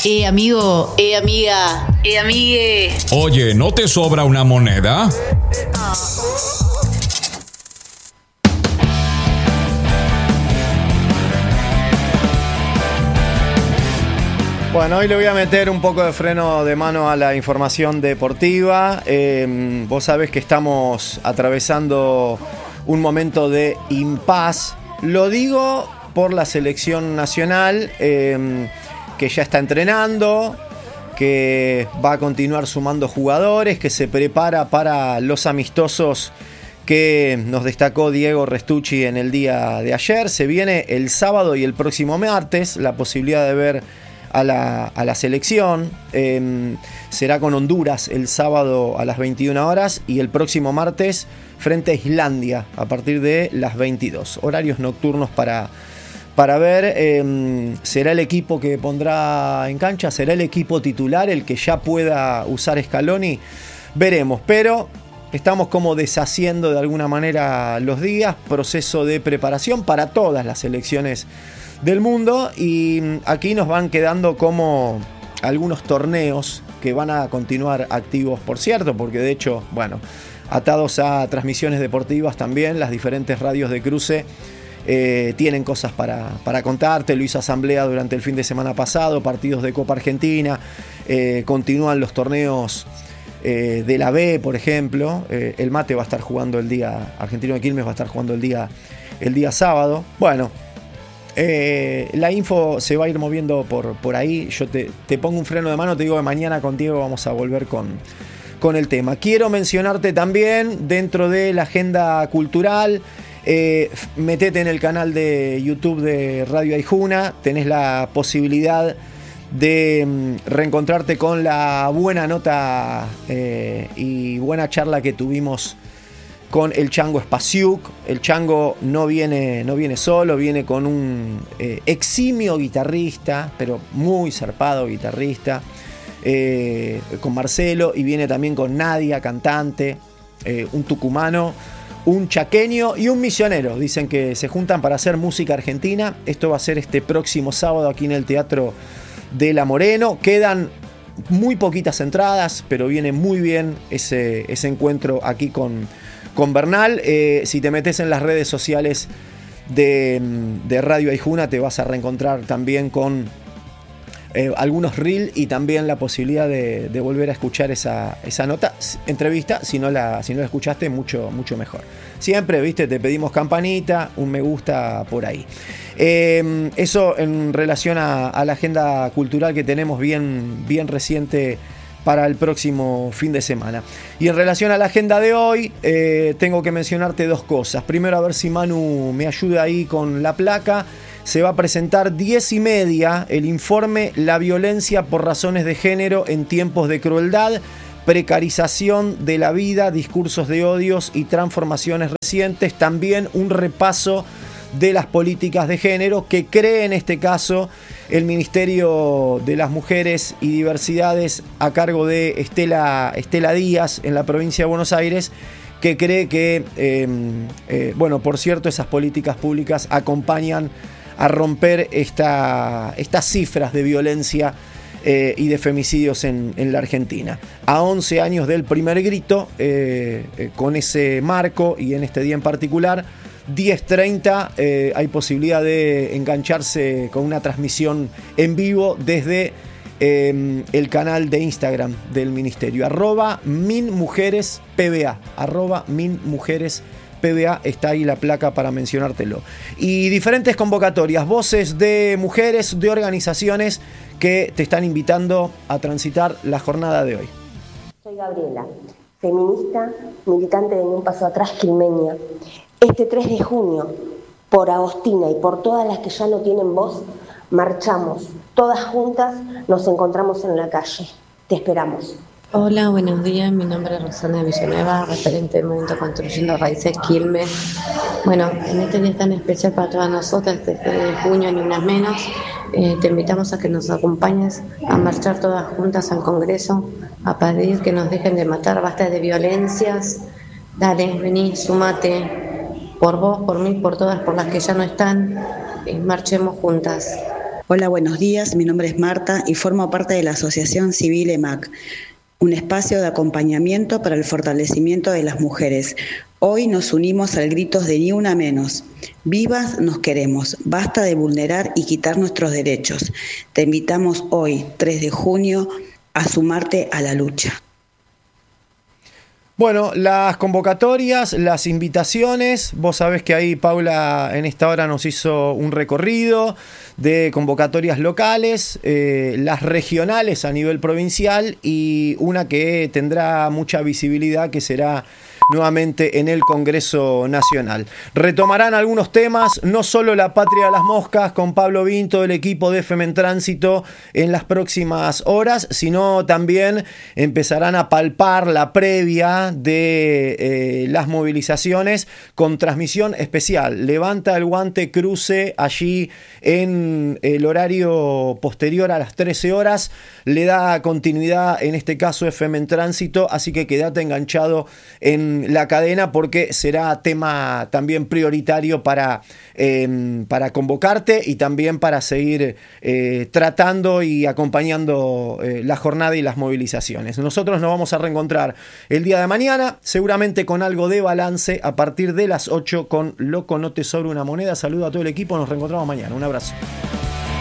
Amigo, amiga, amigue. Oye, ¿no te sobra una moneda? Bueno, hoy le voy a meter un poco de freno de mano a la información deportiva. Vos sabés que estamos atravesando un momento de impas. Lo digo por la selección nacional, que ya está entrenando, que va a continuar sumando jugadores, que se prepara para los amistosos que nos destacó Diego Restucci en el día de ayer. Se viene el sábado y el próximo martes la posibilidad de ver a la selección. Será con Honduras el sábado a las 21 horas y el próximo martes frente a Islandia a partir de las 22. Horarios nocturnos para ver. Será el equipo que pondrá en cancha, será el equipo titular el que ya pueda usar Scaloni. Veremos, pero estamos como deshaciendo de alguna manera los días, proceso de preparación para todas las selecciones del mundo, y aquí nos van quedando como algunos torneos que van a continuar activos, por cierto, porque de hecho, bueno, atados a transmisiones deportivas también, las diferentes radios de cruce tienen cosas para contarte. Lo hizo Asamblea durante el fin de semana pasado, partidos de Copa Argentina, continúan los torneos de la B, por ejemplo. El Mate va a estar jugando el día, Argentino de Quilmes va a estar jugando el día sábado. Bueno, la info se va a ir moviendo por ahí. Yo te pongo un freno de mano, te digo que mañana con Diego vamos a volver con el tema. Quiero mencionarte también dentro de la agenda cultural. Metete en el canal de YouTube de Radio Aijuna, tenés la posibilidad de reencontrarte con la buena nota y buena charla que tuvimos con el Chango Spasiuk. El Chango no viene solo, viene con un eximio guitarrista, pero muy zarpado guitarrista, con Marcelo, y viene también con Nadia, cantante, un tucumano, un chaqueño y un misionero. Dicen que se juntan para hacer música argentina. Esto va a ser este próximo sábado aquí en el Teatro de La Moreno. Quedan muy poquitas entradas, pero viene muy bien ese encuentro aquí con Bernal. Si te metes en las redes sociales de Radio Aijuna, te vas a reencontrar también con algunos reels y también la posibilidad de volver a escuchar esa entrevista. Si no la escuchaste, mucho mejor. Siempre, viste, te pedimos campanita, un me gusta por ahí. Eso en relación a la agenda cultural que tenemos bien reciente para el próximo fin de semana. Y en relación a la agenda de hoy, tengo que mencionarte dos cosas. Primero, a ver si Manu me ayuda ahí con la placa. Se va a presentar 10:30 el informe La violencia por razones de género en tiempos de crueldad, precarización de la vida, discursos de odios y transformaciones recientes. También un repaso de las políticas de género que cree en este caso el Ministerio de las Mujeres y Diversidades a cargo de Estela Díaz en la provincia de Buenos Aires, que cree que, por cierto, esas políticas públicas acompañan a romper estas cifras de violencia y de femicidios en la Argentina. A 11 años del primer grito, con ese marco y en este día en particular, 10:30, hay posibilidad de engancharse con una transmisión en vivo desde el canal de Instagram del Ministerio, @minmujerespba, @minmujerespba, está ahí la placa para mencionártelo. Y diferentes convocatorias, voces de mujeres, de organizaciones que te están invitando a transitar la jornada de hoy. Soy Gabriela, feminista, militante de Ni un Paso Atrás, quilmeña. Este 3 de junio, por Agostina y por todas las que ya no tienen voz, marchamos. Todas juntas nos encontramos en la calle. Te esperamos. Hola, buenos días. Mi nombre es Rosana Villanueva, referente del Movimiento Construyendo Raíces Quilmes. Bueno, en este día tan especial para todas nosotras, este 3 de junio, ni unas menos, te invitamos a que nos acompañes a marchar todas juntas al Congreso, a pedir que nos dejen de matar, basta de violencias. Dale, vení, sumate. Por vos, por mí, por todas, por las que ya no están, marchemos juntas. Hola, buenos días. Mi nombre es Marta y formo parte de la Asociación Civil EMAC, un espacio de acompañamiento para el fortalecimiento de las mujeres. Hoy nos unimos al grito de Ni Una Menos. Vivas nos queremos. Basta de vulnerar y quitar nuestros derechos. Te invitamos hoy, 3 de junio, a sumarte a la lucha. Bueno, las convocatorias, las invitaciones, vos sabés que ahí Paula en esta hora nos hizo un recorrido de convocatorias locales, las regionales a nivel provincial y una que tendrá mucha visibilidad que será nuevamente en el Congreso Nacional. Retomarán algunos temas, no solo la patria de las moscas con Pablo Vinto, el equipo de FM en Tránsito en las próximas horas, sino también empezarán a palpar la previa de las movilizaciones con transmisión especial. Levanta el guante cruce allí en el horario posterior a las 13 horas, le da continuidad en este caso FM en Tránsito, así que quédate enganchado en la cadena porque será tema también prioritario para convocarte y también para seguir tratando y acompañando la jornada y las movilizaciones. Nosotros nos vamos a reencontrar el día de mañana, seguramente con algo de balance a partir de las 8 con Loco No Te Sobra Una Moneda. Saludo a todo el equipo, nos reencontramos mañana. Un abrazo.